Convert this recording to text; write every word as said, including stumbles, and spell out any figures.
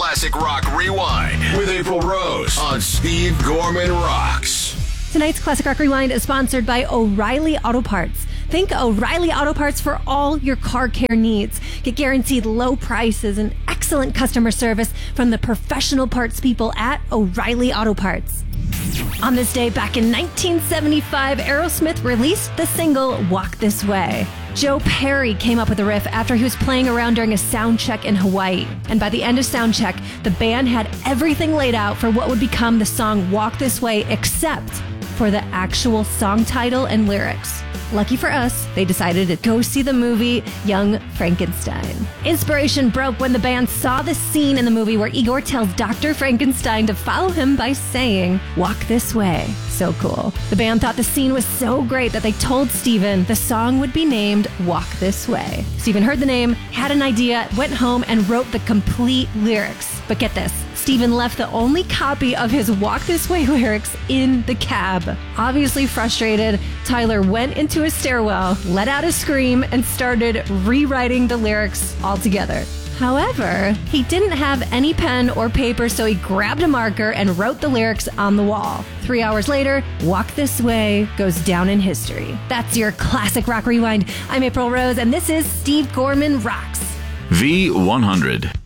Classic Rock Rewind with April Rose on Steve Gorman Rocks. Tonight's Classic Rock Rewind is sponsored by O'Reilly Auto Parts. Think O'Reilly Auto Parts for all your car care needs. Get guaranteed low prices and excellent customer service from the professional parts people at O'Reilly Auto Parts. On this day back in nineteen seventy-five, Aerosmith released the single Walk This Way. Joe Perry came up with the riff after he was playing around during a sound check in Hawaii. And by the end of sound check, the band had everything laid out for what would become the song Walk This Way, except for the actual song title and lyrics. Lucky for us, they decided to go see the movie Young Frankenstein. Inspiration broke when the band saw the scene in the movie where Igor tells Doctor Frankenstein to follow him by saying, "Walk this way." So cool. The band thought the scene was so great that they told Steven the song would be named Walk This Way. Steven heard the name, had an idea, went home and wrote the complete lyrics. But get this, Steven left the only copy of his Walk This Way lyrics in the cab. Obviously frustrated, Tyler went into his stairwell, let out a scream, and started rewriting the lyrics altogether. However, he didn't have any pen or paper, so he grabbed a marker and wrote the lyrics on the wall. Three hours later, Walk This Way goes down in history. That's your Classic Rock Rewind. I'm April Rose, and this is Steve Gorman Rocks. V one hundred.